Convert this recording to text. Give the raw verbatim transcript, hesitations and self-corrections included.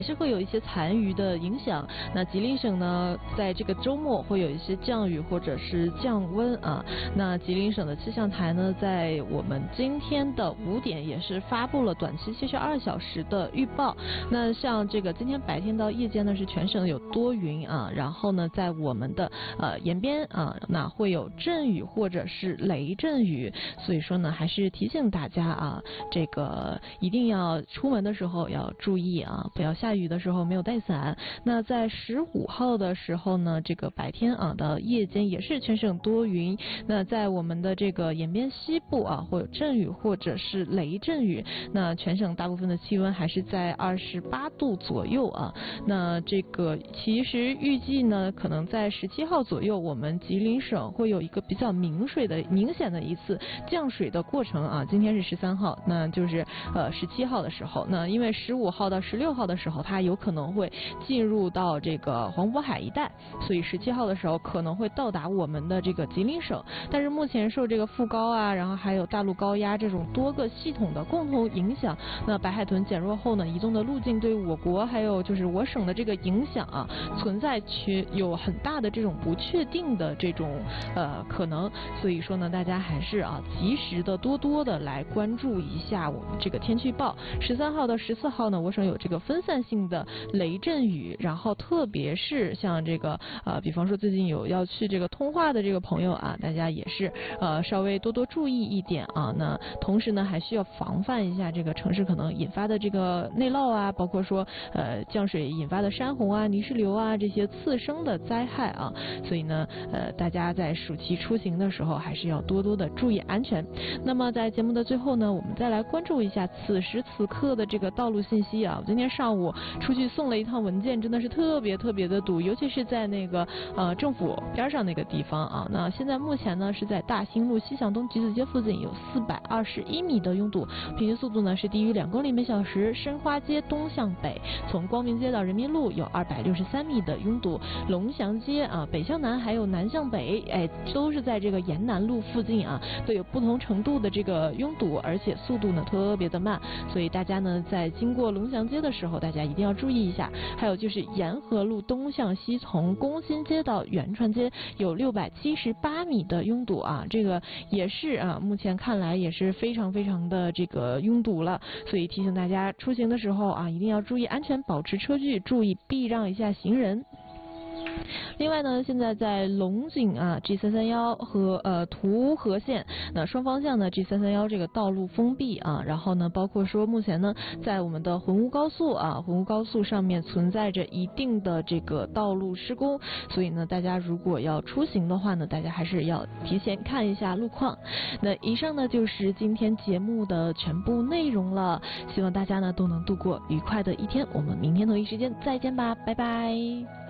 是会有一些残余的影响。那吉林省呢，在这个周末会有一些降雨或者是降温啊。那吉林省的气象台呢，在我们今天的五点也是发布了短期七十二小时的预报。那像这个今天白天到夜间呢，是全省有多云啊，然后呢，在我们的呃沿边啊，那会有阵雨或者是雷阵雨。所以说呢，还是提醒大家啊，这个一定要出门的时候要注意啊，不要下雨的时候没有带伞。那在十五号的时候呢，这个白天啊到夜间也是全省多云。那在我们的这个沿边西部啊，会有阵雨或者是雷阵雨。那全省大部分的气温还是在二十八度左右啊。那这个其实预计呢，可能在十七号左右，我们吉林省会有一个比较明水的、明显的一次降水的过程啊。今天是十三号，那就是呃十七号的时候，那因为十五号到十六号的时候，它有可能会进入到这个黄渤海一带，所以十七号的时候可能会到达我们的这个吉林省。但是目前受这个副高啊，然后还有大陆高压这种多个系统的共同影响，那白海豚减弱后呢，移动的路径对我国还有就是我省的这个影响啊，存在缺有很大的这种不确定的这种呃可能。所以说呢，大家还是啊及时的多多的来关注一下我们这个天气预报。十三号到十四号呢，我省有这个分散性的雷阵雨，然后特别是像这个呃，比方说最近有要去这个通化的这个朋友啊，大家也是呃稍微多多注意一点啊。那同时呢，还需要防范一下这个城市可能引发的这个内涝啊，包括说呃降水引发的山洪啊、泥石流啊这些次生的灾害啊。所以呢，呃，大家在暑期出行的时候还是要多多的注意安全。那么在节目的最后呢，我们再来关注一下此时此刻的这个道路信息啊。我今天上午出去送了一趟文件，真的是特别特别的堵，尤其是在那个呃政府边上那个地方啊。那现在目前呢是在大兴路西向东橘子街附近有四百二十一米的拥堵，平均速度呢是低于两公里每小时。申花街东向北，从光明街到人民路有二百六十三米的拥堵。龙翔街啊北向南还有南向北，哎，都是在这个沿南路附近啊，都有不同程度的这个拥堵，而且速度呢特别的慢。所以大家呢在经过龙翔街的时候，大家一定要注意一下。还有就是沿河路东向西，从工新街到源川街有六百七十八米的拥堵啊，这个也是啊，目前看来也是非常非常的这个拥堵了。所以提醒大家出行的时候啊，一定要注意安全，保持车距，注意避让一下行人。另外呢，现在在龙井啊 G 三三一和呃图河线，那双方向呢 G 三三一这个道路封闭啊，然后呢，包括说目前呢，在我们的浑吴高速啊，浑吴高速上面存在着一定的这个道路施工，所以呢，大家如果要出行的话呢，大家还是要提前看一下路况。那以上呢就是今天节目的全部内容了，希望大家呢都能度过愉快的一天，我们明天同一时间再见吧，拜拜。